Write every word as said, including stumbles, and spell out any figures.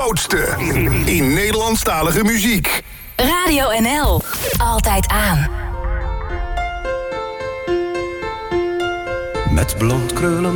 oudste in Nederlandstalige muziek. Radio N L. Altijd aan. Met blond krullen